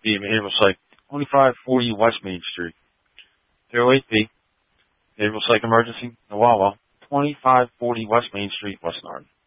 B, behavioral psych, 2540 West Main Street. 308B, behavioral psych emergency, Nawawa, 2540 West Main Street, West Narden.